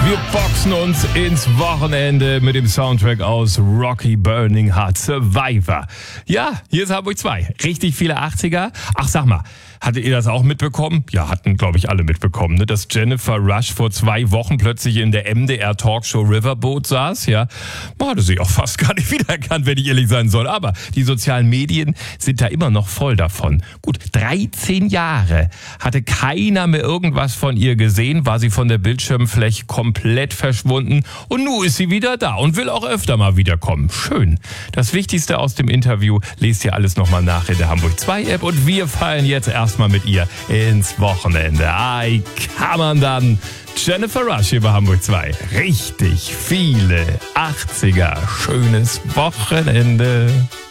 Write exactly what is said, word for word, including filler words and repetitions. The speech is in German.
Wir boxen uns ins Wochenende mit dem Soundtrack aus Rocky Burning Heart Survivor. Ja, hier ist Hamburg zwei. Richtig viele achtziger. Ach, sag mal, hattet ihr das auch mitbekommen? Ja, hatten, glaube ich, alle mitbekommen, ne? Dass Jennifer Rush vor zwei Wochen plötzlich in der M D R-Talkshow Riverboat saß, ja. Man hatte sie auch fast gar nicht wiedererkannt, wenn ich ehrlich sein soll. Aber die sozialen Medien sind da immer noch voll davon. Gut, dreizehn Jahre hatte keiner mehr irgendwas von ihr gesehen, war sie von der Bildschirmfläche komplett verschwunden. Und nun ist sie wieder da und will auch öfter mal wiederkommen. Schön. Das Wichtigste aus dem Interview lest ihr alles nochmal nach in der Hamburg zwei App. Und wir fallen jetzt erstmal mit ihr ins Wochenende. Ei, kann man dann. Jennifer Rush hier bei Hamburg zwei. Richtig viele achtziger. Schönes Wochenende.